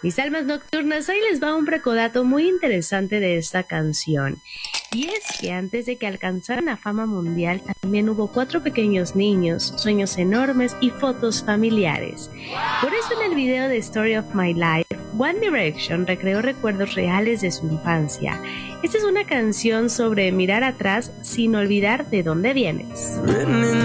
Mis almas nocturnas, ahí les va un precodato muy interesante de esta canción. Y es que antes de que alcanzaran la fama mundial, también hubo 4 pequeños niños, sueños enormes y fotos familiares. Por eso en el video de Story of My Life, One Direction recreó recuerdos reales de su infancia. Esta es una canción sobre mirar atrás sin olvidar de dónde vienes.